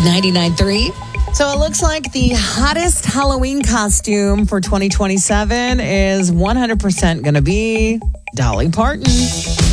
99.3. So it looks like the hottest Halloween costume for 2027 is 100% going to be Dolly Parton.